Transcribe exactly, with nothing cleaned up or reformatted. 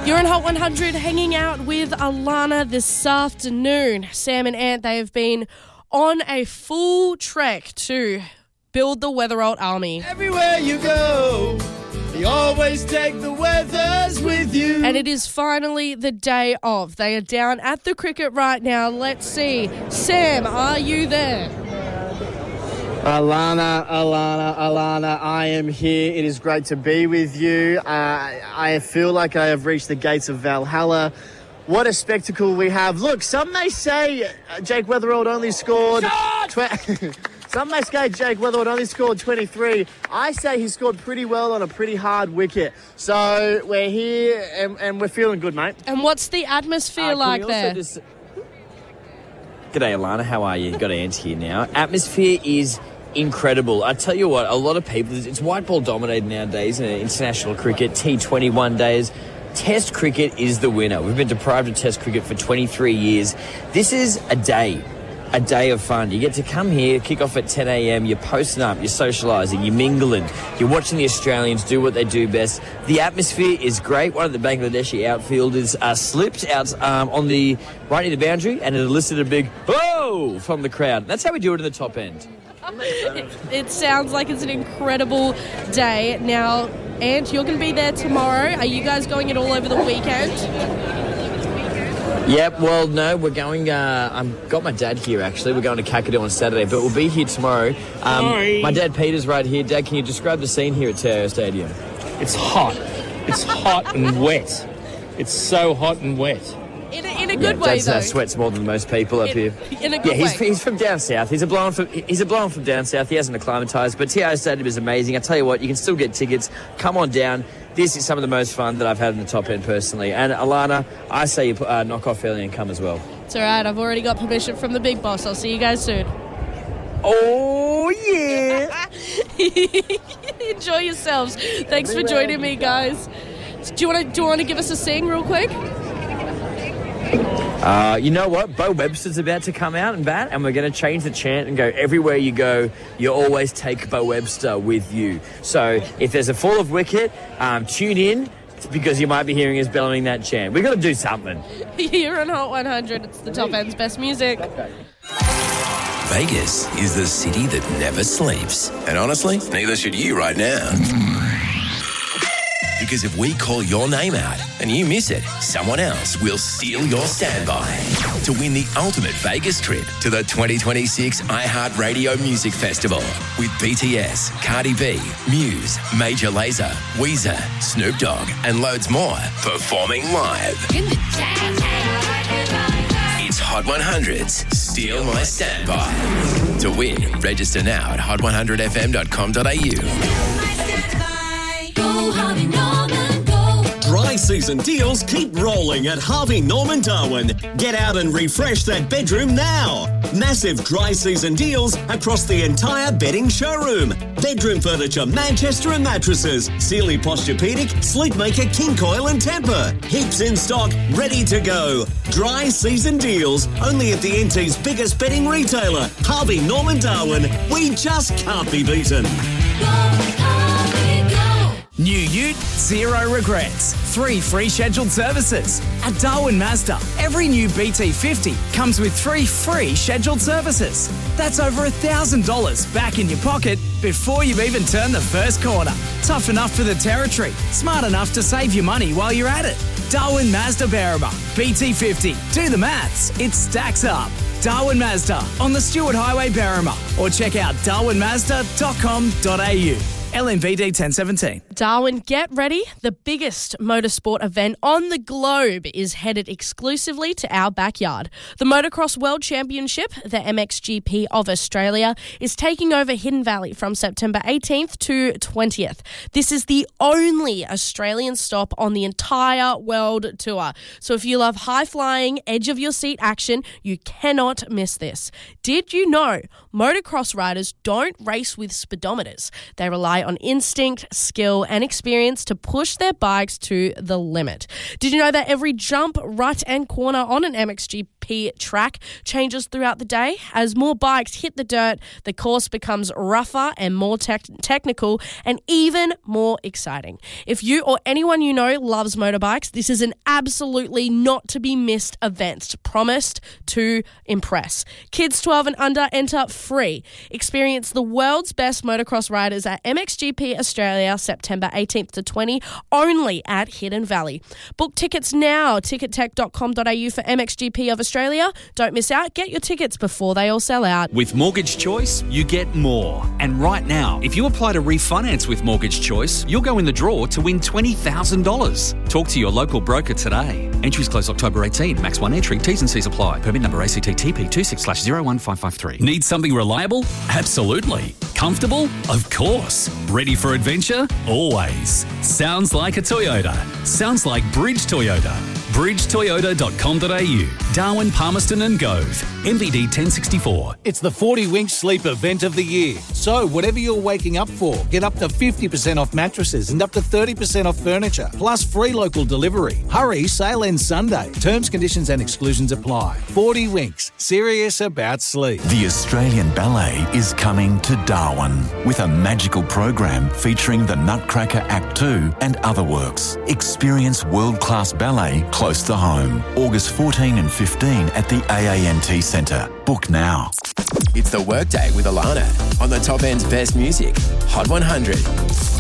You're in Hot one hundred hanging out with Alana this afternoon. Sam and Ant, they have been on a full trek to build the Weatherald Army. Everywhere you go, you always take the weathers with you. And it is finally the day of. They are down at the cricket right now. Let's see. Sam, are you there? Alana, Alana, Alana, I am here. It is great to be with you. Uh, I feel like I have reached the gates of Valhalla. What a spectacle we have. Look, some may say uh, Jake Weatherald only scored... Tw- some may say Jake Weatherald only scored twenty-three. I say he scored pretty well on a pretty hard wicket. So we're here and, and we're feeling good, mate. And what's the atmosphere Uh, like there? Just... G'day, Alana. How are you? You've got Ant here now. Atmosphere is... incredible. I tell you what, a lot of people, it's white ball dominated nowadays in international cricket, T twenty one days. Test cricket is the winner. We've been deprived of Test cricket for twenty-three years. This is a day, a day of fun. You get to come here, kick off at ten a.m, you're posting up, you're socialising, you're mingling, you're watching the Australians do what they do best. The atmosphere is great. One of the Bangladeshi outfielders uh, slipped out um, on the right near the boundary and it elicited a big whoa from the crowd. That's how we do it in the top end. It, it sounds like it's an incredible day. Now, Ant, you're going to be there tomorrow. Are you guys going it all over the weekend? Yep, well, no, we're going, uh, I've got my dad here, actually. We're going to Kakadu on Saturday, but we'll be here tomorrow. Um, my dad, Peter's right here. Dad, can you describe the scene here at T A O Stadium? It's hot. It's hot and wet. It's so hot and wet. In a, in a good yeah, way, Dad's, though. Uh, sweats more than most people up in, here. In a good yeah, he's, way. he's from down south. He's a blown from he's a blown from down south. He hasn't acclimatised, but T A O Stadium is amazing. I tell you what, you can still get tickets. Come on down. This is some of the most fun that I've had in the top end personally. And Alana, I say you uh, knock off early and come as well. It's all right. I've already got permission from the big boss. I'll see you guys soon. Oh yeah! Enjoy yourselves. Thanks for joining me, guys. Do you want to do you want to give us a sing real quick? Uh, you know what? Bo Webster's about to come out and bat, and we're going to change the chant and go, everywhere you go, you always take Bo Webster with you. So if there's a fall of wicket, um, tune in, because you might be hearing us bellowing that chant. We've got to do something. You're on Hot one hundred. It's the top end's best music. Vegas is the city that never sleeps. And honestly, neither should you right now. Because if we call your name out and you miss it, someone else will steal your standby to win the ultimate Vegas trip to the twenty twenty-six iHeartRadio Music Festival with B T S, Cardi B, Muse, Major Lazer, Weezer, Snoop Dogg, and loads more performing live. It's Hot one hundred's Steal My Standby. To win, register now at hot one hundred f m dot com dot a u. Dry season deals keep rolling at Harvey Norman Darwin. Get out and refresh that bedroom now. Massive dry season deals across the entire bedding showroom. Bedroom furniture, Manchester and mattresses, Sealy Posturepedic, Sleepmaker, King Coil and Tempur. Heaps in stock, ready to go. Dry season deals only at the N T's biggest bedding retailer, Harvey Norman Darwin. We just can't be beaten. New ute, zero regrets. Three free scheduled services. At Darwin Mazda, every new B T fifty comes with three free scheduled services. That's over one thousand dollars back in your pocket before you've even turned the first corner. Tough enough for the territory, smart enough to save your money while you're at it. Darwin Mazda Berrima, B T fifty. Do the maths, it stacks up. Darwin Mazda on the Stewart Highway, Berrima, or check out darwin mazda dot com dot a u. L M V D ten seventeen. Darwin, get ready. The biggest motorsport event on the globe is headed exclusively to our backyard. The Motocross World Championship, the M X G P of Australia, is taking over Hidden Valley from September eighteenth to twentieth. This is the only Australian stop on the entire world tour. So if you love high-flying, edge-of-your-seat action, you cannot miss this. Did you know motocross riders don't race with speedometers? They rely on instinct, skill, and experience to push their bikes to the limit. Did you know that every jump, rut, and corner on an M X G P track changes throughout the day? As more bikes hit the dirt, the course becomes rougher and more tech- technical and even more exciting. If you or anyone you know loves motorbikes, this is an absolutely not to be missed event, promised to impress. Kids twelve and under enter free. Experience the world's best motocross riders at M X G P Australia, September eighteenth to twentieth, only at Hidden Valley. Book tickets now, ticket tech dot com dot a u for M X G P of Australia. Don't miss out. Get your tickets before they all sell out. With Mortgage Choice, you get more. And right now, if you apply to refinance with Mortgage Choice, you'll go in the draw to win twenty thousand dollars. Talk to your local broker today. Entries close October eighteenth. Max one entry. T's and C's apply. Permit number A C T T P two six slash zero one five five three. Need something reliable? Absolutely. Comfortable? Of course. Ready for adventure? Always. Sounds like a Toyota. Sounds like Bridge Toyota. bridge toyota dot com dot a u. Darwin, Palmerston and Gove. M V D ten sixty-four. It's the forty Winks Sleep event of the year. So whatever you're waking up for, get up to fifty percent off mattresses and up to thirty percent off furniture, plus free local delivery. Hurry, sale ends Sunday. Terms, conditions and exclusions apply. forty Winks. Serious about sleep. The Australian Ballet is coming to Darwin with a magical program featuring the Nutcracker Act two and other works. Experience world-class ballet close to home. August fourteen and fifteen at the A A N T Centre. Book now. It's the Workday with Alana on the Top End's best music, Hot one hundred.